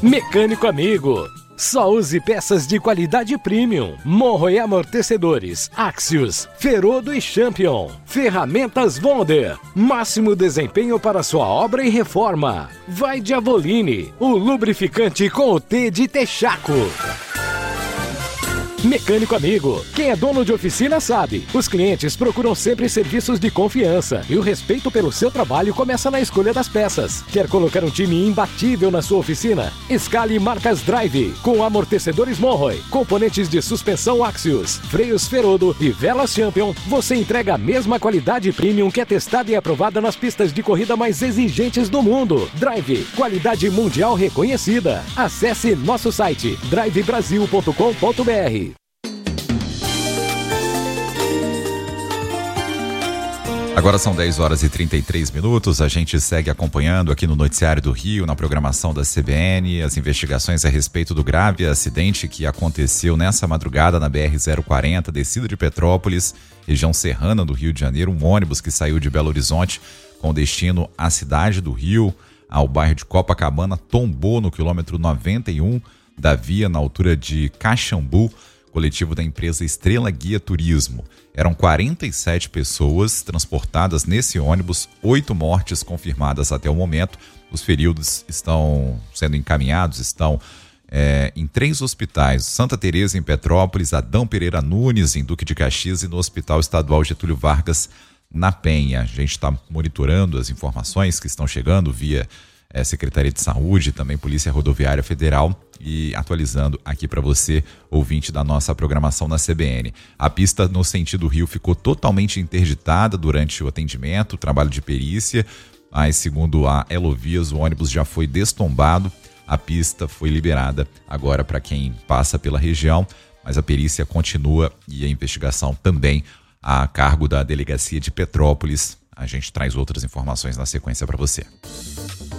Mecânico amigo, só use peças de qualidade premium. Monroe Amortecedores, Axios, Ferodo e Champion. Ferramentas Wonder, máximo desempenho para sua obra e reforma. Vai de Avoline, o lubrificante com o T de Texaco. Mecânico amigo, quem é dono de oficina sabe. Os clientes procuram sempre serviços de confiança e o respeito pelo seu trabalho começa na escolha das peças. Quer colocar um time imbatível na sua oficina? Escale marcas Drive, com amortecedores Monroe, componentes de suspensão Axios, freios Ferodo e velas Champion. Você entrega a mesma qualidade premium que é testada e aprovada nas pistas de corrida mais exigentes do mundo. Drive, qualidade mundial reconhecida. Acesse nosso site drivebrasil.com.br. Agora são 10 horas e 33 minutos, a gente segue acompanhando aqui no Noticiário do Rio, na programação da CBN, as investigações a respeito do grave acidente que aconteceu nessa madrugada na BR-040, descida de Petrópolis, região serrana do Rio de Janeiro. Um ônibus que saiu de Belo Horizonte com destino à cidade do Rio, ao bairro de Copacabana, tombou no quilômetro 91 da via, na altura de Caxambu, coletivo da empresa Estrela Guia Turismo. Eram 47 pessoas transportadas nesse ônibus, 8 mortes confirmadas até o momento. Os feridos estão sendo encaminhados, estão em 3 hospitais: Santa Teresa em Petrópolis, Adão Pereira Nunes em Duque de Caxias e no Hospital Estadual Getúlio Vargas na Penha. A gente está monitorando as informações que estão chegando via Secretaria de Saúde, também Polícia Rodoviária Federal, e atualizando aqui para você, ouvinte da nossa programação na CBN. A pista no sentido Rio ficou totalmente interditada durante o atendimento, o trabalho de perícia, mas segundo a Elovias, o ônibus já foi destombado, a pista foi liberada agora para quem passa pela região, mas a perícia continua e a investigação também a cargo da Delegacia de Petrópolis. A gente traz outras informações na sequência para você.